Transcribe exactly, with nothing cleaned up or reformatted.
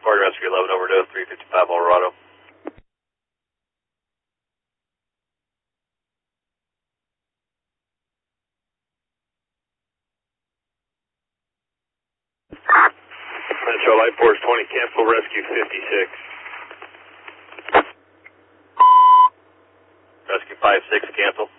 Spartan Rescue eleven overdose, three fifty-five Alvarado. Metro Light Force twenty, cancel rescue fifty-six. Rescue five six, cancel.